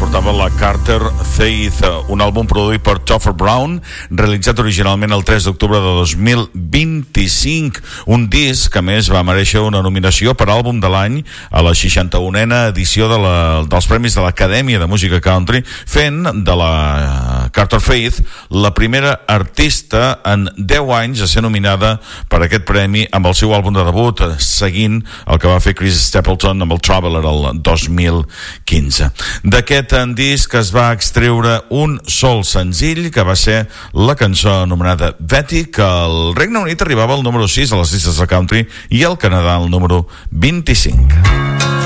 portava la Carter Faith, un àlbum produït per Topher Brown, realitzat originalment el 3 d'octubre de 2025, un disc que a més va mereixer una nominació per àlbum de l'any a la 61a edició dels Premis de l'Acadèmia de Música Country, fent de la Carter Faith la primera artista en 10 anys a ser nominada per aquest premi amb el seu àlbum de debut, seguint el que va fer Chris Stapleton amb el Traveler el 2015. D'aquest disc es va extreure un sol senzill, que va ser la cançó anomenada Betty, que al Regne Unit arribava al número 6 a les llistes de country i al Canadà al número 25.